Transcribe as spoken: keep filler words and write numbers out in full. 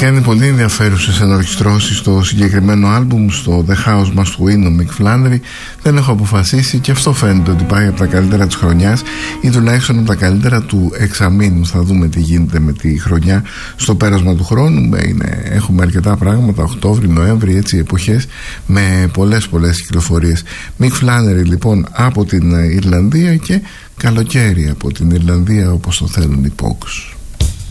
κάνει πολύ ενδιαφέρουσες ενορχιστρώσεις στο συγκεκριμένο άλμπουμ, στο The House Must Win, ο Mick Flannery. Δεν έχω αποφασίσει και αυτό φαίνεται ότι πάει από τα καλύτερα της χρονιάς ή τουλάχιστον από τα καλύτερα του εξαμήνου. Θα δούμε τι γίνεται με τη χρονιά στο πέρασμα του χρόνου. Είναι, έχουμε αρκετά πράγματα, Οκτώβρη, Νοέμβρη, έτσι εποχές με πολλές πολλές κυκλοφορίες. Mick Flannery λοιπόν από την Ιρλανδία και καλοκαίρι από την Ιρλανδία, όπως το θέλουν οι Pogues.